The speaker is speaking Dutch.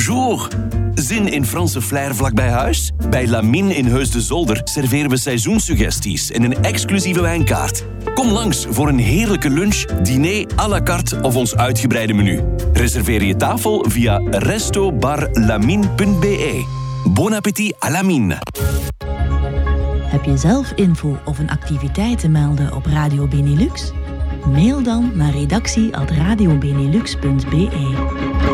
Bonjour. Zin in Franse flair vlakbij huis? Bij Lamine in Heus de Zolder serveren we seizoenssuggesties en een exclusieve wijnkaart. Kom langs voor een heerlijke lunch, diner à la carte of ons uitgebreide menu. Reserveer je tafel via restobarlamine.be. Bon appétit à Lamine. Heb je zelf info of een activiteit te melden op Radio Benelux? Mail dan naar redactie@radiobenelux.be.